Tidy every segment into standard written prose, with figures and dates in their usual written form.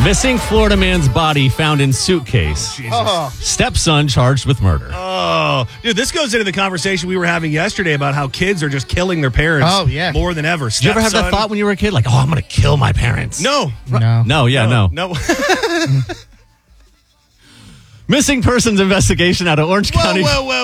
Missing Florida man's body found in suitcase. Stepson charged with murder. Oh, dude, this goes into the conversation we were having yesterday about how kids are just killing their parents more than ever. Did you ever have that thought when you were a kid? Like, I'm going to kill my parents. No. No. Missing persons investigation out of Orange County.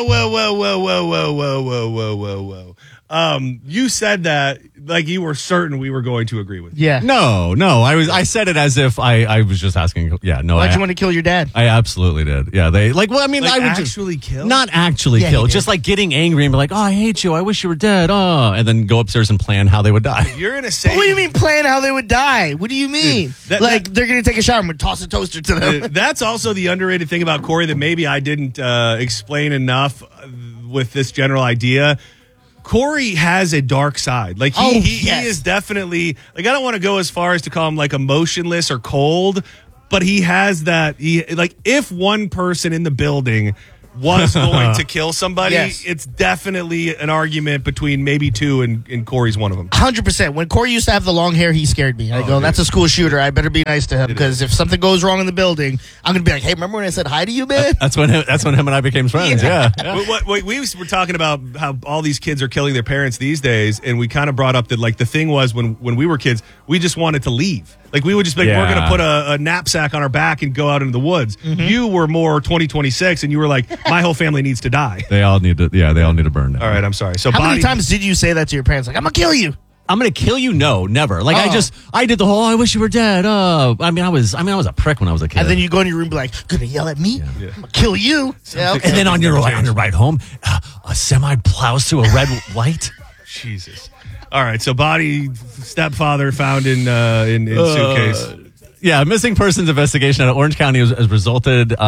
Whoa. You said that like you were certain we were going to agree with you. Yeah. No. I said it as if I was just asking. Yeah, no. Why'd you want to kill your dad? I absolutely did. Yeah, I would actually kill? Not actually kill. Just like getting angry and be like, I hate you. I wish you were dead. And then go upstairs and plan how they would die. You're going to say. What do you mean plan how they would die? What do you mean? They're going to take a shower and toss a toaster to them. That's also the underrated thing about Corey that maybe I didn't explain enough with this general idea. Corey has a dark side. Like he is definitely like, I don't want to go as far as to call him like emotionless or cold, but he has that. If one person in the building was going to kill somebody, it's definitely an argument between maybe two, and Corey's one of them. 100%. When Corey used to have the long hair, he scared me. I go, that's a school shooter. I better be nice to him because if something goes wrong in the building, I'm going to be like, hey, remember when I said hi to you, man? That's when him and I became friends. Yeah. We were talking about how all these kids are killing their parents these days, and we kind of brought up that like the thing was when we were kids, we just wanted to leave. Like we would just be like, we're going to put a knapsack on our back and go out into the woods. Mm-hmm. You were more 2026, and you were like, my whole family needs to die. They all need to burn now. All right, I'm sorry. So how many times did you say that to your parents? Like, I'm going to kill you. I'm going to kill you? No, never. Like I did the whole, I wish you were dead. I was a prick when I was a kid. And then you go in your room and be like, gonna yell at me? Yeah. I'm going to kill you. And then on your ride home, a semi plows through a red light. Jesus. All right, so body stepfather found in suitcase. Yeah, missing persons investigation out of Orange County has resulted in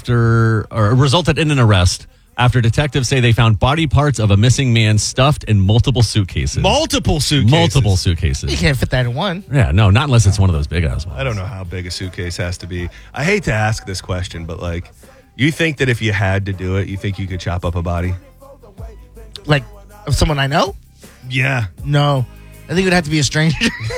an arrest after detectives say they found body parts of a missing man stuffed in multiple suitcases. Multiple suitcases. You can't fit that in one. Yeah, no, not unless it's one of those big ass ones. I don't know how big a suitcase has to be. I hate to ask this question, but like, you think that if you had to do it, you think you could chop up a body? Like, of someone I know? Yeah. No. I think it would have to be a stranger.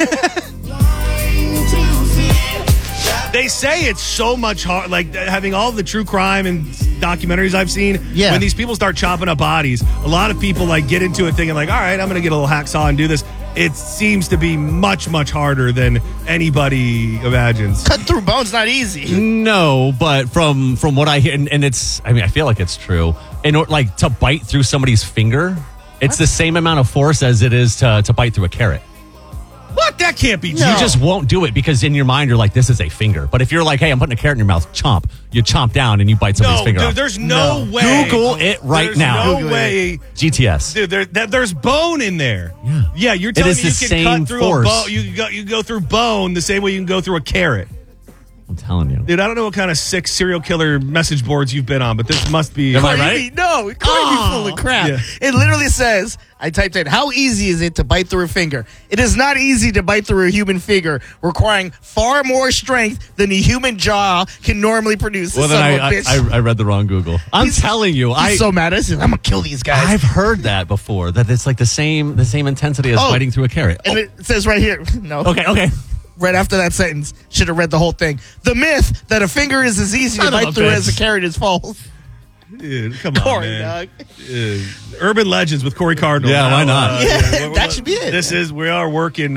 They say it's so much hard, like having all the true crime and documentaries I've seen, when these people start chopping up bodies, a lot of people like get into it thinking like, all right, I'm going to get a little hacksaw and do this. It seems to be much, much harder than anybody imagines. Cut through bone's not easy. No, but from what I hear, and it's, I feel like it's true, like to bite through somebody's finger, it's the same amount of force as it is to bite through a carrot. What? That can't be true. You just won't do it because in your mind you're like, this is a finger. But if you're like, hey, I'm putting a carrot in your mouth, chomp, you chomp down and you bite somebody's finger off. There's no way. Google it right now. There's no way. GTS. Dude, there's bone in there. Yeah, you're telling me you can cut through a bone. You go through bone the same way you can go through a carrot. I'm telling you. Dude, I don't know what kind of sick serial killer message boards you've been on, but this must be... Am I right? No, it could be full of crap. Yeah. It literally says, I typed in, how easy is it to bite through a finger? It is not easy to bite through a human finger, requiring far more strength than a human jaw can normally produce. Well, then I read the wrong Google. I'm telling you. He's so mad. I'm going to kill these guys. I've heard that before, that it's like the same intensity as biting through a carrot. And it says right here, no. Okay. Right after that sentence, should have read the whole thing. The myth that a finger is as easy to bite through as a carrot is false. Dude, come Corey, on, man. Dog. Urban Legends with Corey Cardinal. Yeah, why not? That should be it. We are working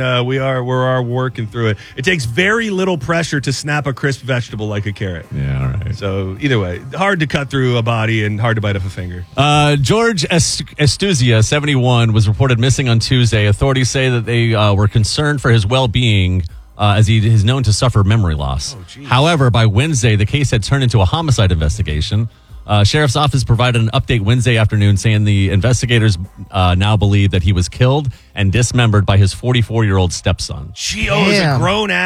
through it. It takes very little pressure to snap a crisp vegetable like a carrot. Yeah, all right. So either way, hard to cut through a body and hard to bite off a finger. George Estuzia, 71, was reported missing on Tuesday. Authorities say that they were concerned for his well-being, as he is known to suffer memory loss. However, by Wednesday, the case had turned into a homicide investigation. Sheriff's office provided an update Wednesday afternoon saying the investigators now believe that he was killed and dismembered by his 44-year-old stepson. He's a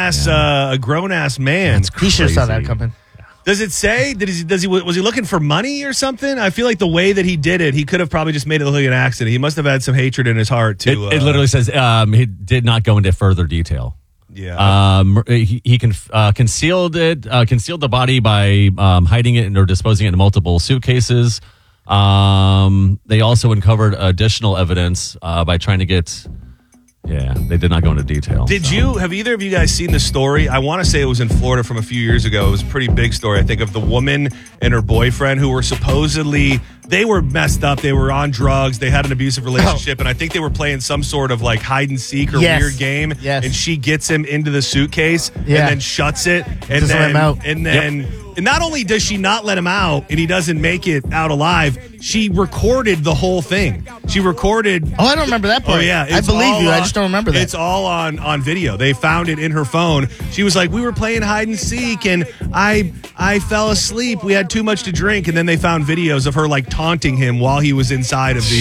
grown-ass man. He should have saw that coming. Does it say was he looking for money or something? I feel like the way that he did it, he could have probably just made it look like an accident. He must have had some hatred in his heart too. It literally says he did not go into further detail. Yeah. He concealed the body by hiding it or disposing it in multiple suitcases. They also uncovered additional evidence by trying to get Yeah, they did not go into detail. Have either of you guys seen the story? I want to say it was in Florida from a few years ago. It was a pretty big story, I think, of the woman and her boyfriend who were supposedly, they were messed up. They were on drugs. They had an abusive relationship. And I think they were playing some sort of like hide and seek or weird game. Yes. And she gets him into the suitcase and then shuts it. And doesn't let him out. And then... And not only does she not let him out and he doesn't make it out alive, she recorded the whole thing. She recorded... Oh, I don't remember that part. Oh, yeah. I believe you. I just don't remember that. It's all on video. They found it in her phone. She was like, we were playing hide and seek and I fell asleep. We had too much to drink. And then they found videos of her like taunting him while he was inside of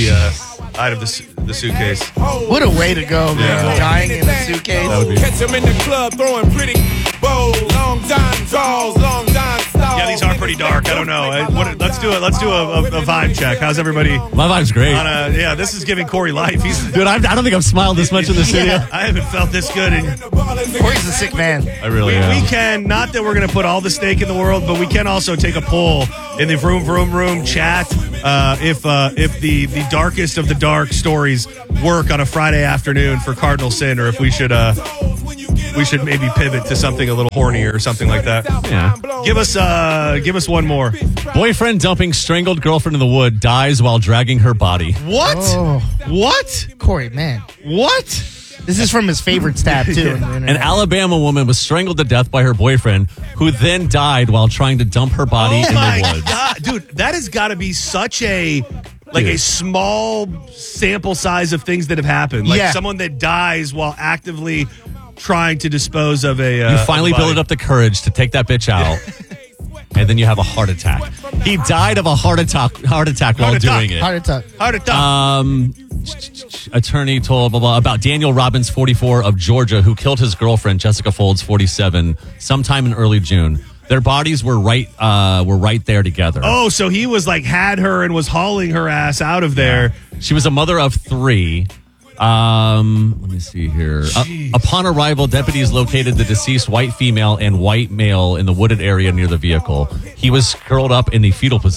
the suitcase. What a way to go, man. Dying in a suitcase. Catch him in the club throwing pretty bows, long time draws, long time stalls. Yeah, these are pretty dark. I don't know. Let's do it. Let's do a vibe check. How's everybody? My vibe's great. This is giving Corey life. Dude, I don't think I've smiled this much in the studio. I haven't felt this good. Corey's a sick man. I really am. We can, not that we're going to put all the stake in the world, but we can also take a poll in the Vroom chat if the darkest of the dark stories work on a Friday afternoon for Cardinal Sin, or if we should maybe pivot to something a little hornier or something like that. Yeah. Give us one more. Boyfriend dumping strangled girlfriend in the wood, dies while dragging her body. What? Oh. What? Corey, man. What? This is from his favorites tab, too. An Alabama woman was strangled to death by her boyfriend, who then died while trying to dump her body in the woods. God. Dude, that has got to be such a small sample size of things that have happened. Like someone that dies while actively trying to dispose of a... you finally build up the courage to take that bitch out, and then you have a heart attack. He died of a heart attack while doing it. Heart attack. Attorney told about Daniel Robbins, 44, of Georgia, who killed his girlfriend, Jessica Folds, 47, sometime in early June. Their bodies were right there together. Oh, so he was had her and was hauling her ass out of there. Yeah. She was a mother of 3. Let me see here. Upon arrival, deputies located the deceased white female and white male in the wooded area near the vehicle. He was curled up in the fetal position.